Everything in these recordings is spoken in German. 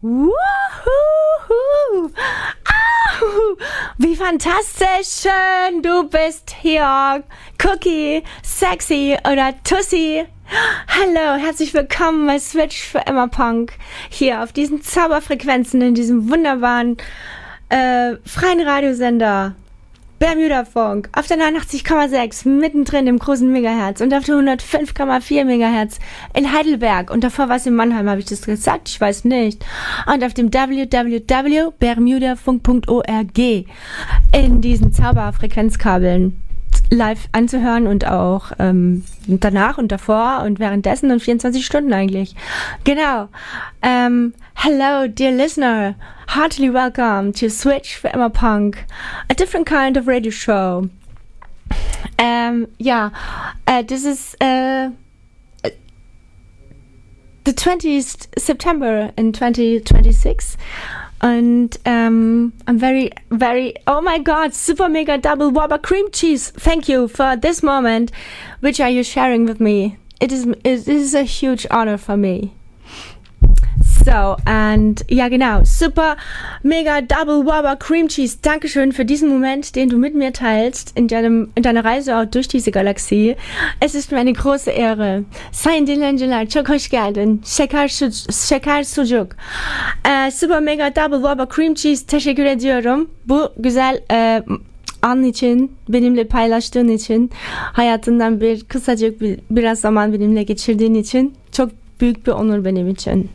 Wuhu! Au! Wie fantastisch schön du bist hier. Cookie, Sexy oder Tussi. Hallo, herzlich willkommen bei Switch für Emma Punk. Hier auf diesen Zauberfrequenzen in diesem wunderbaren freien Radiosender. Bermuda Funk auf der 89,6 mittendrin im großen Megahertz und auf der 105,4 Megahertz in Heidelberg und davor war es in Mannheim, habe ich das gesagt? Ich weiß nicht. Und auf dem www.bermudafunk.org in diesen Zauberfrequenzkabeln live anzuhören und auch danach und davor und währenddessen und 24 Stunden eigentlich. Genau. Hello, dear listener. Heartily welcome to Switch for Emma Punk, a different kind of radio show. This is the 20th September in 2026. And I'm very, oh my God, super mega double Whopper cream cheese. Thank you for this moment, which are you sharing with me. It is a huge honor for me. So, and ja genau, super mega double Whopper cream cheese. Dankeschön für diesen Moment, den du mit mir teilst in deiner Reise auch durch diese Galaxie. Es ist mir eine große Ehre. Sayın dinleyiciler, çok hoş geldin. Şeker sucuk. Super mega double Whopper cream cheese. Teşekkür ediyorum. Bu güzel an için, benimle paylaştığın için, hayatından biraz zaman benimle geçirdiğin için çok büyük bir onur benim için.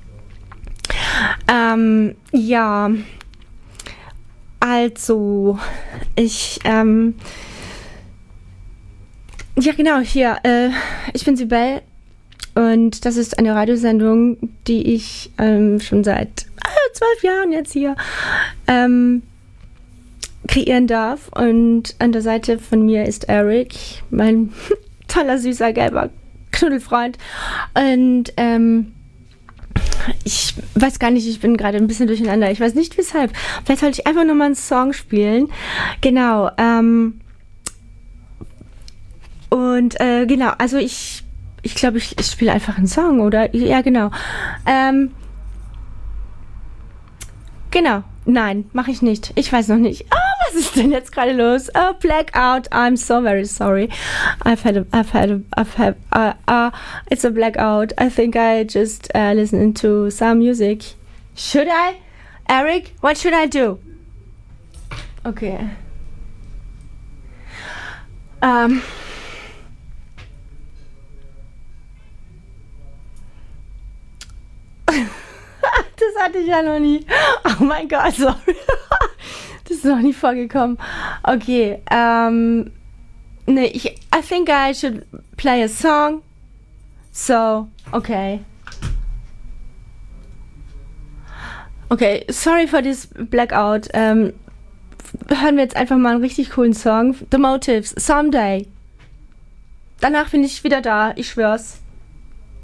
Ja, also, ich bin Sibel und das ist eine Radiosendung, die ich schon seit 12 Jahren jetzt hier kreieren darf und an der Seite von mir ist Eric, mein toller, süßer, gelber Knuddelfreund und ich weiß gar nicht, ich bin gerade ein bisschen durcheinander. Ich weiß nicht weshalb. Vielleicht sollte ich einfach nochmal einen Song spielen. Genau. Genau, also ich glaube, ich spiele einfach einen Song, oder? Ja, genau. Genau. Nein, mache ich nicht. Ich weiß noch nicht. Was ist denn jetzt gerade los? Oh, blackout. I'm so very sorry. It's a blackout. I think I just listened to some music. Should I? Eric, what should I do? Okay. Das hatte ich ja noch nie. Oh mein Gott, sorry. Das ist noch nie vorgekommen. Okay, I think I should play a song. So, okay. Okay, sorry for this blackout. Hören wir jetzt einfach mal einen richtig coolen Song. The Motives, Someday. Danach bin ich wieder da, ich schwör's.